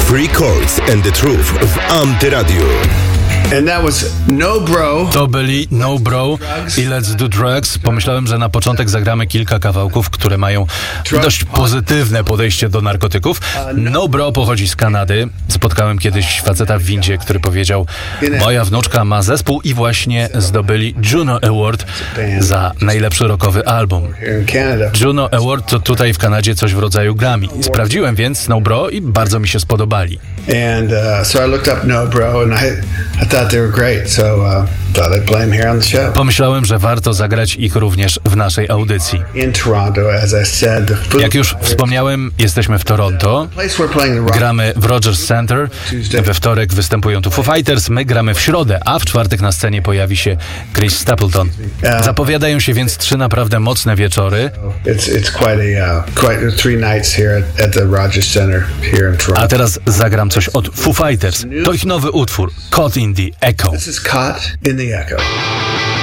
Free Chords and the Truth w Antyradiu. And that was No Bro. To byli No Bro i Let's Do Drugs. Pomyślałem, że na początek zagramy kilka kawałków, które mają dość pozytywne podejście do narkotyków. No Bro pochodzi z Kanady. Spotkałem kiedyś faceta w windzie, który powiedział: moja wnuczka ma zespół i właśnie zdobyli Juno Award za najlepszy rockowy album. Juno Award to tutaj w Kanadzie coś w rodzaju Grammy. Sprawdziłem więc No Bro i bardzo mi się spodobali. And so I looked up No Bro and I thought they were great, so thought I'd play them here on the show. Pomyślałem, że warto zagrać ich również w naszej audycji. In Toronto, as I said, the Foo Jak już wspomniałem, jesteśmy w Toronto. Gramy w Rogers Center. We wtorek występują tu Foo Fighters. My gramy w środę, a w czwartek na scenie pojawi się Chris Stapleton. Zapowiadają się więc 3 naprawdę mocne wieczory. It's quite 3 nights here at the Rogers Center here in Toronto. A teraz zagram coś od Foo Fighters. To ich nowy utwór, Caught in the Echo. This is Caught in the Echo.